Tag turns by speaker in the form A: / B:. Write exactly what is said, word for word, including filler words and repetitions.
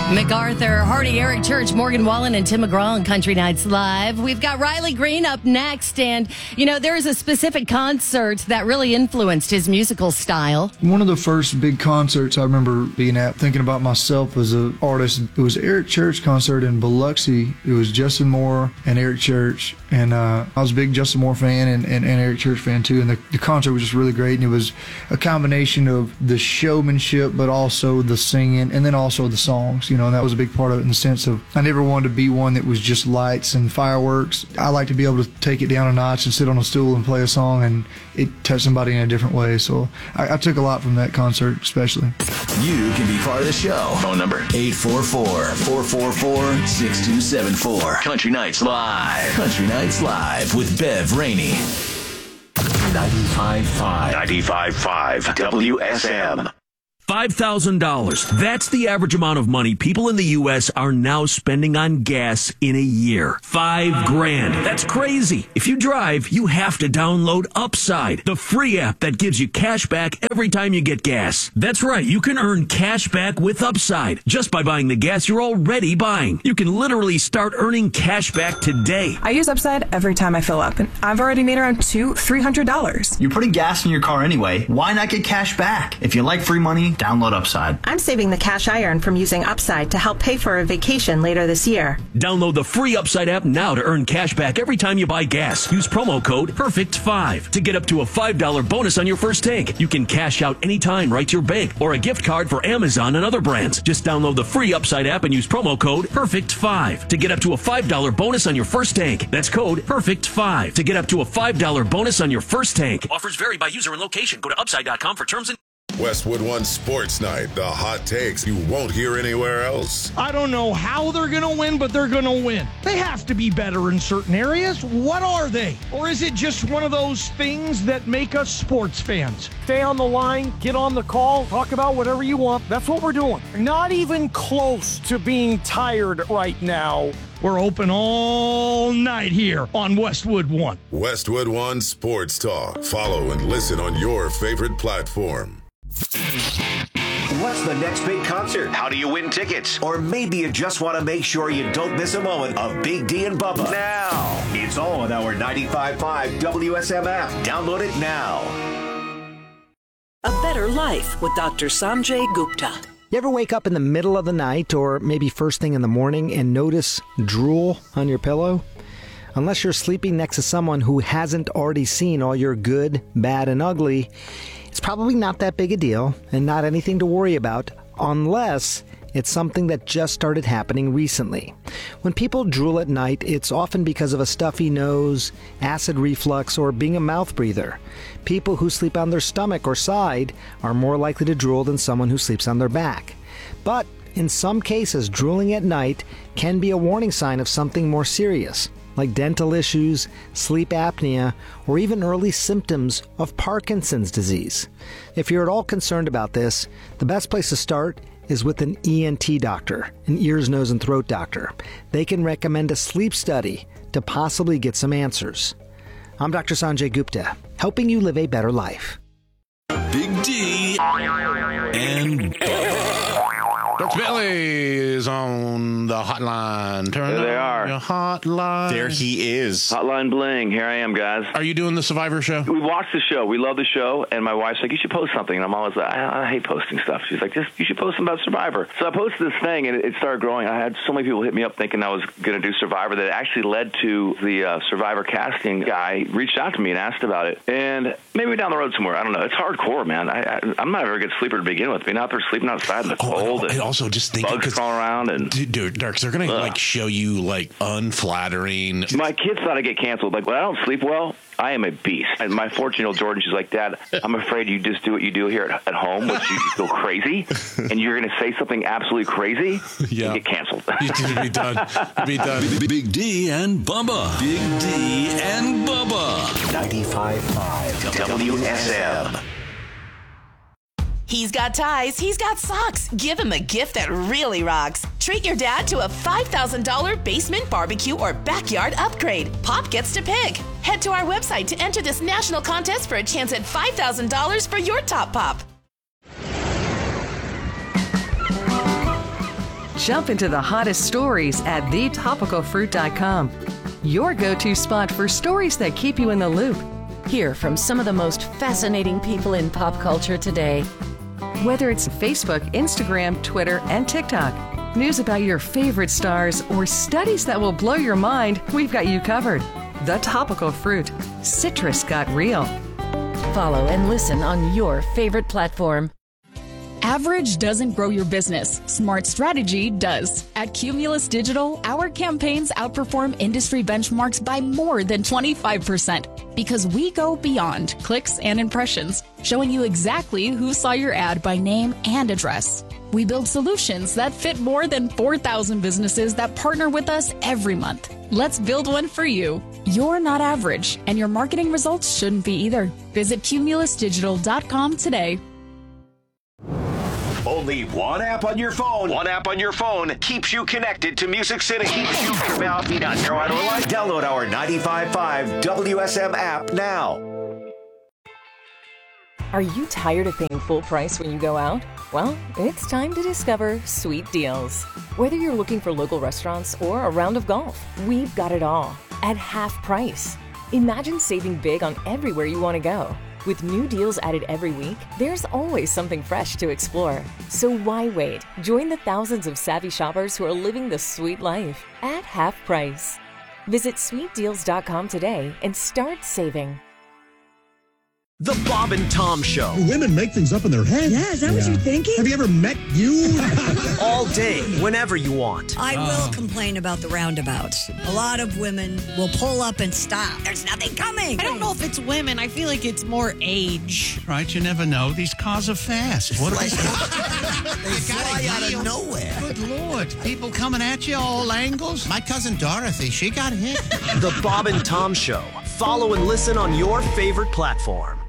A: MacArthur, Hardy, Eric Church, Morgan Wallen, and Tim McGraw on Country Nights Live. We've got Riley Green up next, and, you know, there is a specific concert that really influenced his musical style.
B: One of the first big concerts I remember being at, thinking about myself as an artist, it was Eric Church concert in Biloxi. It was Justin Moore and Eric Church, and uh, I was a big Justin Moore fan and, and, and Eric Church fan, too, and the, the concert was just really great, and it was a combination of the showmanship, but also the singing, and then also the songs, you know, and that was a big part of it in the sense of I never wanted to be one that was just lights and fireworks. I like to be able to take it down a notch and sit on a stool and play a song and it touch somebody in a different way. So I, I took a lot from that concert, especially.
C: You can be part of the show. Phone number eight four four, four four four, six two seven four. Country Nights Live. Country Nights Live with Bev Rainey. ninety-five point five. ninety-five point five W S M.
D: five thousand dollars. That's the average amount of money people in the U S are now spending on gas in a year. Five grand. That's crazy. If you drive, you have to download Upside, the free app that gives you cash back every time you get gas. That's right. You can earn cash back with Upside just by buying the gas you're already buying. You can literally start earning cash back today.
E: I use Upside every time I fill up, and I've already made around two, three hundred dollars.
F: You're putting gas in your car anyway. Why not get cash back? If you like free money, download Upside.
G: I'm saving the cash I earn from using Upside to help pay for a vacation later this year.
D: Download the free Upside app now to earn cash back every time you buy gas. Use promo code perfect five to get up to a five dollar bonus on your first tank. You can cash out anytime right to your bank or a gift card for Amazon and other brands. Just download the free Upside app and use promo code perfect five to get up to a five dollar bonus on your first tank. That's code perfect five to get up to a five dollar bonus on your first tank. Offers vary by user and location. Go to upside dot com for terms and
H: Westwood One Sports Night, the hot takes you won't hear anywhere else.
I: I don't know how they're going to win, but they're going to win. They have to be better in certain areas. What are they? Or is it just one of those things that make us sports fans? Stay on the line, get on the call, talk about whatever you want. That's what we're doing. Not even close to being tired right now. We're open all night here on Westwood One.
H: Westwood One Sports Talk. Follow and listen on your favorite platform.
C: What's the next big concert? How do you win tickets? Or maybe you just want to make sure you don't miss a moment of Big D and Bubba. Now, it's all on our ninety-five point five W S M app. Download it now.
J: A Better Life with Doctor Sanjay Gupta.
K: You ever wake up in the middle of the night or maybe first thing in the morning and notice drool on your pillow? Unless you're sleeping next to someone who hasn't already seen all your good, bad, and ugly, it's probably not that big a deal and not anything to worry about unless it's something that just started happening recently. When people drool at night, it's often because of a stuffy nose, acid reflux, or being a mouth breather. People who sleep on their stomach or side are more likely to drool than someone who sleeps on their back. But in some cases, drooling at night can be a warning sign of something more serious, like dental issues, sleep apnea, or even early symptoms of Parkinson's disease. If you're at all concerned about this, the best place to start is with an E N T doctor, an ears, nose, and throat doctor. They can recommend a sleep study to possibly get some answers. I'm Doctor Sanjay Gupta, helping you live a better life.
C: Big D and
L: Doctor Billy is on the hotline. Turn
M: there they are.
L: Your hotline.
M: There he is. Hotline bling. Here I am, guys.
L: Are you doing the Survivor show?
M: We watched the show. We love the show. And my wife's like, you should post something. And I'm always like, I, I hate posting stuff. She's like, just you should post something about Survivor. So I posted this thing, and it, it started growing. I had so many people hit me up thinking I was going to do Survivor that it actually led to the uh, Survivor casting guy reached out to me and asked about it. And maybe down the road somewhere. I don't know. It's hardcore, man. I, I, I'm not a very good sleeper to begin with. Being out there sleeping outside in the
L: oh,
M: cold.
L: And,
M: and
L: also just thinking,
M: bugs crawling around. And
L: dude, Darks, they're going to like show you like unflattering.
M: My kids thought I'd get canceled. Like, when I don't sleep well, I am a beast. And my fourteen-year-old Jordan, she's like, Dad, I'm afraid you just do what you do here at, at home, which you go crazy, and you're going to say something absolutely crazy
L: yeah.
M: and get canceled.
L: You did be done. Be done.
C: Big, Big D and Bubba. Big D and Bubba. ninety-five point five W S M.
N: He's got ties, he's got socks. Give him a gift that really rocks. Treat your dad to a five thousand dollars basement barbecue or backyard upgrade. Pop gets to pick. Head to our website to enter this national contest for a chance at five thousand dollars for your top pop.
O: Jump into the hottest stories at the topical fruit dot com. Your go-to spot for stories that keep you in the loop.
P: Hear from some of the most fascinating people in pop culture today.
O: Whether it's Facebook, Instagram, Twitter, and TikTok, news about your favorite stars, or studies that will blow your mind, we've got you covered. The Topical Fruit. Citrus got real.
P: Follow and listen on your favorite platform.
Q: Average doesn't grow your business. Smart strategy does. At Cumulus Digital, our campaigns outperform industry benchmarks by more than twenty-five percent because we go beyond clicks and impressions, showing you exactly who saw your ad by name and address. We build solutions that fit more than four thousand businesses that partner with us every month. Let's build one for you. You're not average, and your marketing results shouldn't be either. Visit cumulus digital dot com today.
C: Only one app on your phone. One app on your phone keeps you connected to Music City. Keeps you Download our ninety-five point five W S M app now.
R: Are you tired of paying full price when you go out? Well, it's time to discover Sweet Deals. Whether you're looking for local restaurants or a round of golf, we've got it all at half price. Imagine saving big on everywhere you want to go. With new deals added every week, there's always something fresh to explore. So why wait? Join the thousands of savvy shoppers who are living the sweet life at half price. Visit sweet deals dot com today and start saving.
S: The Bob and Tom Show.
T: Women make things up in their head.
U: Yeah, is that yeah. what you're thinking?
T: Have you ever met you?
S: All day, whenever you want.
U: I oh. will complain about the roundabouts. A lot of women will pull up and stop. There's nothing coming.
V: I don't know if it's women. I feel like it's more age.
W: Right, you never know. These cars are fast. What
X: like,
W: they
X: fly out of nowhere.
W: Good Lord. People coming at you all angles. My cousin Dorothy, she got hit.
S: The Bob and Tom Show. Follow and listen on your favorite platform.